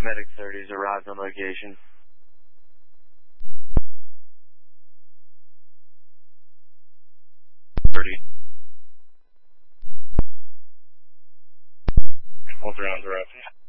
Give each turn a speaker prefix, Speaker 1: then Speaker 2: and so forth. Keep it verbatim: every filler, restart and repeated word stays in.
Speaker 1: Medic thirties arrived on location. thirty. Hold around the rough.